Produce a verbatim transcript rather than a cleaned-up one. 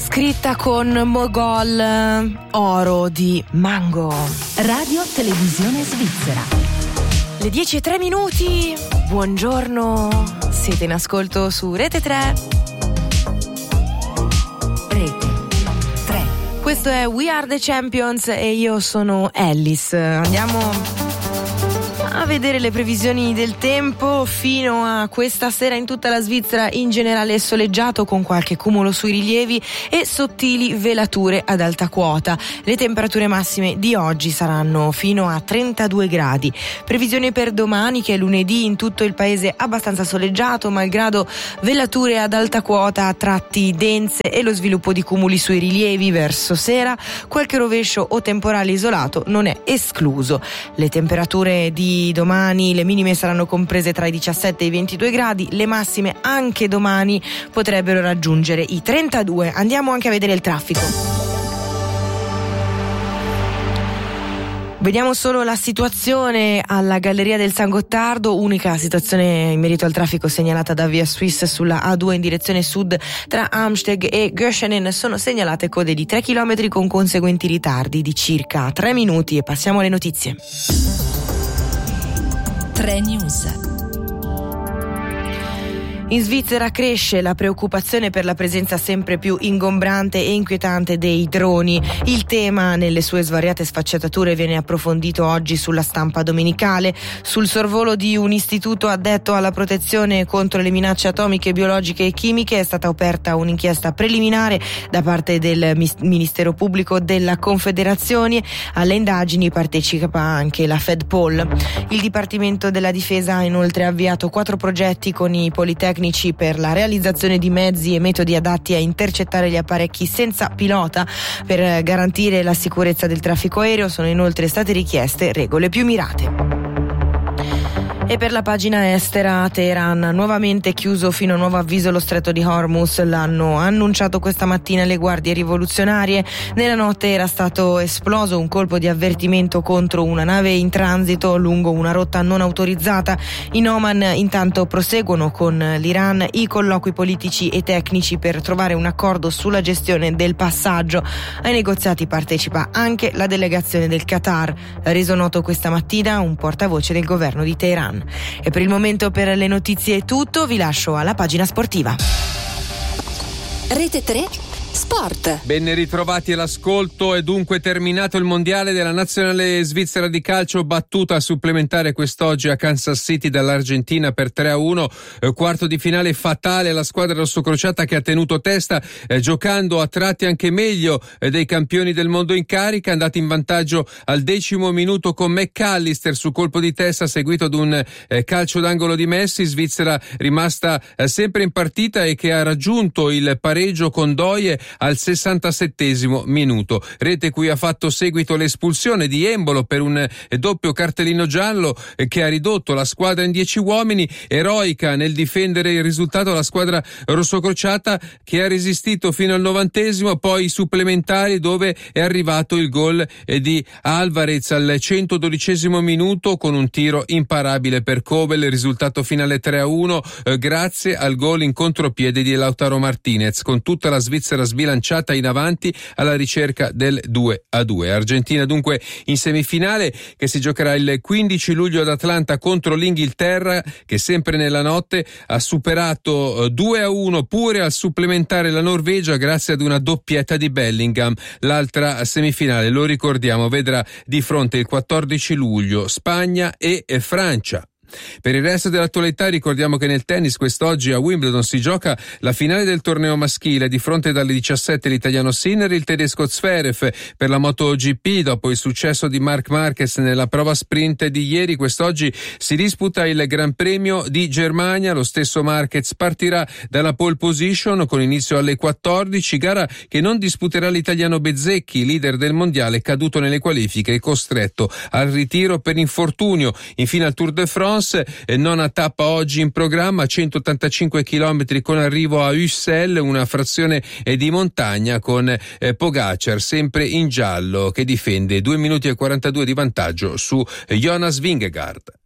scritta con Mogol, Oro di Mango. Radio Televisione Svizzera. Le dieci e tre minuti, buongiorno, siete in ascolto su Rete tre. Rete tre. Questo è We Are The Champions e io sono Ellis. Andiamo a vedere le previsioni del tempo. Fino a questa sera in tutta la Svizzera in generale è soleggiato, con qualche cumulo sui rilievi e sottili velature ad alta quota. Le temperature massime di oggi saranno fino a trentadue gradi. Previsione per domani, che è lunedì, in tutto il paese abbastanza soleggiato, malgrado velature ad alta quota a tratti dense e lo sviluppo di cumuli sui rilievi verso sera. Qualche rovescio o temporale isolato non è escluso. Le temperature di domani, le minime saranno comprese tra i diciassette e i ventidue gradi, le massime anche domani potrebbero raggiungere i trentadue. Andiamo anche a vedere il traffico. Vediamo solo la situazione alla Galleria del San Gottardo, unica situazione in merito al traffico segnalata da Via Suisse sulla A due in direzione sud tra Amsteg e Göschenen. Sono segnalate code di tre chilometri con conseguenti ritardi di circa tre minuti. E passiamo alle notizie. tre News. In Svizzera cresce la preoccupazione per la presenza sempre più ingombrante e inquietante dei droni. Il tema, nelle sue svariate sfaccettature, viene approfondito oggi sulla Stampa domenicale. Sul sorvolo di un istituto addetto alla protezione contro le minacce atomiche, biologiche e chimiche è stata aperta un'inchiesta preliminare da parte del Ministero Pubblico della Confederazione. Alle indagini partecipa anche la Fedpol. Il Dipartimento della Difesa ha inoltre avviato quattro progetti con i Politecnici per la realizzazione di mezzi e metodi adatti a intercettare gli apparecchi senza pilota. Per garantire la sicurezza del traffico aereo sono inoltre state richieste regole più mirate. E per la pagina estera, Teheran ha nuovamente chiuso fino a nuovo avviso lo stretto di Hormuz. L'hanno annunciato questa mattina le guardie rivoluzionarie. Nella notte era stato esploso un colpo di avvertimento contro una nave in transito lungo una rotta non autorizzata. In Oman intanto proseguono con l'Iran i colloqui politici e tecnici per trovare un accordo sulla gestione del passaggio. Ai negoziati partecipa anche la delegazione del Qatar. Reso noto questa mattina un portavoce del governo di Teheran. E per il momento, per le notizie è tutto, vi lascio alla pagina sportiva. Rete tre Sport. Ben ritrovati all'ascolto. È dunque terminato il mondiale della nazionale svizzera di calcio, battuta a supplementare quest'oggi a Kansas City dall'Argentina per tre a uno. Eh, quarto di finale fatale alla squadra rossocrociata, che ha tenuto testa eh, giocando a tratti anche meglio eh, dei campioni del mondo in carica. È andata in vantaggio al decimo minuto con McAllister su colpo di testa seguito da un eh, calcio d'angolo di Messi. Svizzera rimasta eh, sempre in partita e che ha raggiunto il pareggio con Doie al sessantasettesimo minuto. Rete cui ha fatto seguito l'espulsione di Embolo per un doppio cartellino giallo che ha ridotto la squadra in dieci uomini. Eroica nel difendere il risultato la squadra rossocrociata, che ha resistito fino al novantesimo, poi i supplementari dove è arrivato il gol di Alvarez al centododicesimo minuto con un tiro imparabile per Kobel. Risultato finale tre a uno eh, grazie al gol in contropiede di Lautaro Martinez, con tutta la Svizzera sbilanciata in avanti alla ricerca del due a due. Argentina dunque in semifinale, che si giocherà il quindici luglio ad Atlanta contro l'Inghilterra, che sempre nella notte ha superato due a uno pure al supplementare la Norvegia grazie ad una doppietta di Bellingham. L'altra semifinale, lo ricordiamo, vedrà di fronte il quattordici luglio Spagna e Francia. Per il resto dell'attualità ricordiamo che nel tennis quest'oggi a Wimbledon si gioca la finale del torneo maschile. Di fronte dalle diciassette l'italiano Sinner, il tedesco Zverev. Per la MotoGP, dopo il successo di Marc Marquez nella prova sprint di ieri, quest'oggi si disputa il Gran Premio di Germania. Lo stesso Marquez partirà dalla pole position con inizio alle quattordici, gara che non disputerà l'italiano Bezzecchi, leader del mondiale, caduto nelle qualifiche e costretto al ritiro per infortunio. Infine al Tour de France, nona tappa oggi in programma, centottantacinque chilometri con arrivo a Ussel, una frazione di montagna con eh, Pogacar sempre in giallo, che difende due minuti e quarantadue di vantaggio su Jonas Vingegaard.